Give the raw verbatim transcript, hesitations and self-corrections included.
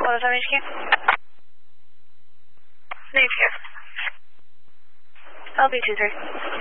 What is that H Q? H Q. L B two three.